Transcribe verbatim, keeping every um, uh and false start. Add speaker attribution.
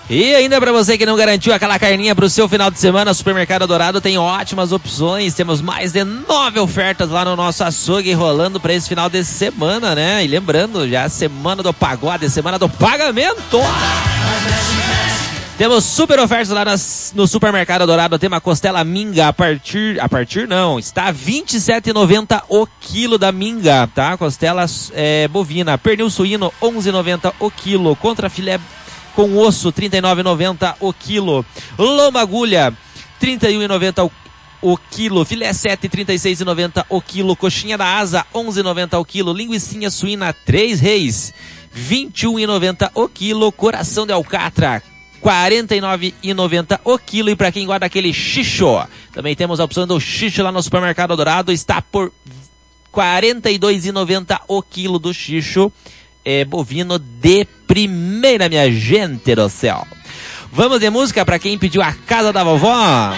Speaker 1: E ainda para você que não garantiu aquela carninha para o seu final de semana, o Supermercado Dourado tem ótimas opções. Temos mais de nove ofertas lá no nosso açougue rolando para esse final de semana, né? E lembrando, já a semana do pagode, semana do pagamento. Temos super ofertas lá nas, no Supermercado Dourado. Tem uma costela minga a partir... A partir não, está vinte e sete reais e noventa centavos o quilo da minga, tá? Costela é, bovina. Pernil suíno, onze reais e noventa centavos o quilo. Contra filé com osso, trinta e nove reais e noventa centavos o quilo. Loma agulha, trinta e um reais e noventa centavos o quilo. Filé sete, trinta e seis reais e noventa centavos o quilo. Coxinha da asa, onze reais e noventa centavos o quilo. Linguicinha suína, três reais, vinte e um reais e noventa centavos o quilo. Coração de alcatra, quarenta e nove reais e noventa centavos o quilo. E para quem guarda aquele xixo, também temos a opção do xixo lá no Supermercado Dourado. Está por quarenta e dois reais e noventa centavos o quilo do xixo. É bovino de primeira, minha gente do céu. Vamos de música para quem pediu a casa da vovó.